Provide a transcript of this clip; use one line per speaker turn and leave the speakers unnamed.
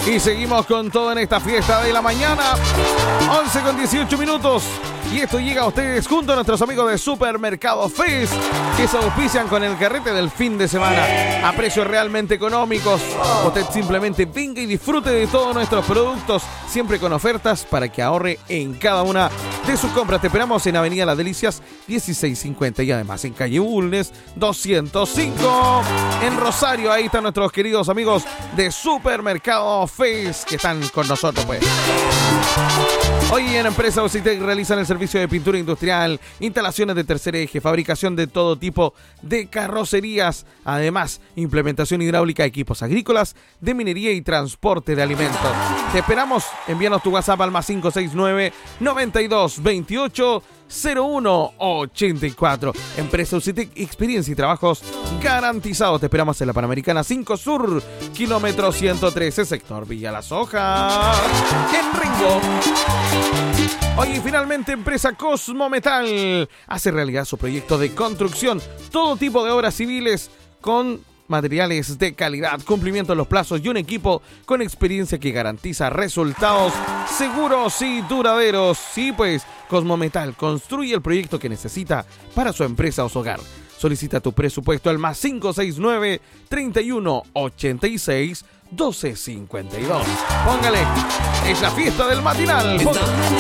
Y seguimos con todo en esta fiesta de la mañana. 11:18. Y esto llega a ustedes junto a nuestros amigos de Supermercado Fest, que se auspician con el carrete del fin de semana a precios realmente económicos. Usted simplemente venga y disfrute de todos nuestros productos, siempre con ofertas para que ahorre en cada una de sus compras. Te esperamos en Avenida Las Delicias 1650 y además en Calle Bulnes 205. En Rosario, ahí están nuestros queridos amigos de Supermercado Fest que están con nosotros, pues. Hoy en Empresa Ocitec realizan el servicio de pintura industrial, instalaciones de tercer eje, fabricación de todo tipo de carrocerías, además implementación hidráulica de equipos agrícolas, de minería y transporte de alimentos. Te esperamos, envíanos tu WhatsApp al +569 92 28 0184. Empresa Ocitec, experiencia y trabajos garantizados. Te esperamos en la Panamericana 5 Sur, kilómetro 113, sector Villa Las Hojas, en Ringo. Oye, finalmente Empresa Cosmometal hace realidad su proyecto de construcción. Todo tipo de obras civiles con materiales de calidad, cumplimiento de los plazos y un equipo con experiencia que garantiza resultados seguros y duraderos. Sí, pues Cosmometal construye el proyecto que necesita para su empresa o su hogar. Solicita tu presupuesto al +569 31 86 1252. Póngale, es la fiesta del matinal.